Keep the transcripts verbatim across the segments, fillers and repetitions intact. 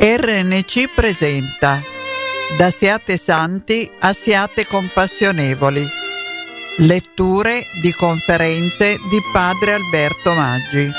R N C presenta Da siate santi a siate compassionevoli. Letture di conferenze di Padre Alberto Maggi.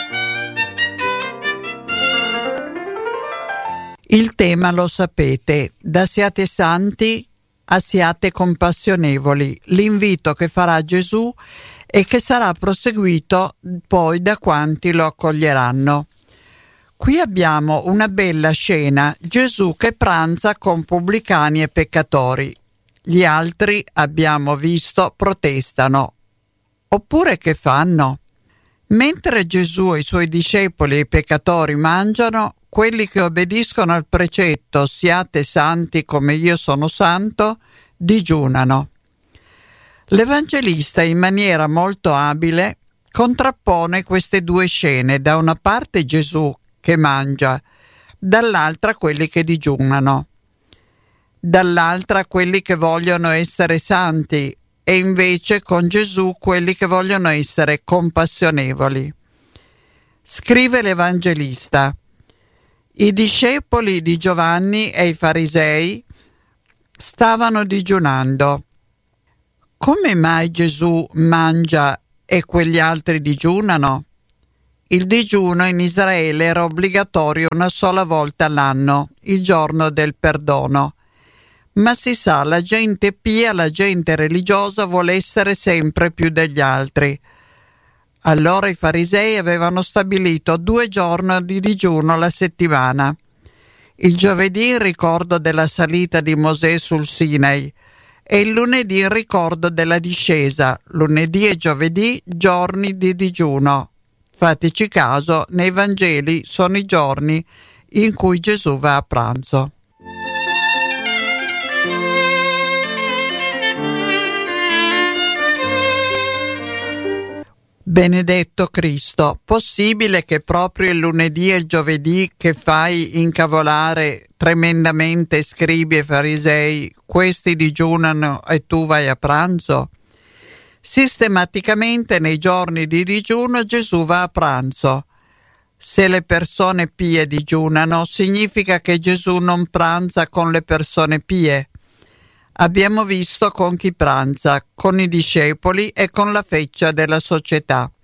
Il tema lo sapete: da siate santi a siate compassionevoli, l'invito che farà Gesù e che sarà proseguito poi da quanti lo accoglieranno. Qui abbiamo una bella scena: Gesù che pranza con pubblicani e peccatori. Gli altri, abbiamo visto, protestano. Oppure che fanno? Mentre Gesù e i suoi discepoli e i peccatori mangiano, quelli che obbediscono al precetto «siate santi come io sono santo» digiunano. L'Evangelista, in maniera molto abile, contrappone queste due scene: da una parte Gesù che mangia, dall'altra quelli che digiunano, dall'altra quelli che vogliono essere santi e invece con Gesù quelli che vogliono essere compassionevoli. Scrive l'Evangelista: i discepoli di Giovanni e i farisei stavano digiunando. Come mai Gesù mangia e quegli altri digiunano? Il digiuno in Israele era obbligatorio una sola volta all'anno, il giorno del perdono. Ma si sa, la gente pia, la gente religiosa vuole essere sempre più degli altri. Allora i farisei avevano stabilito due giorni di digiuno alla settimana. Il giovedì in ricordo della salita di Mosè sul Sinai e il lunedì in ricordo della discesa. Lunedì e giovedì giorni di digiuno. Fateci caso, nei Vangeli sono i giorni in cui Gesù va a pranzo. Benedetto Cristo, possibile che proprio il lunedì e il giovedì che fai incavolare tremendamente scribi e farisei, questi digiunano e tu vai a pranzo? Sistematicamente nei giorni di digiuno Gesù va a pranzo. Se le persone pie digiunano, significa che Gesù non pranza con le persone pie. Abbiamo visto con chi pranza, con i discepoli e con la feccia della società.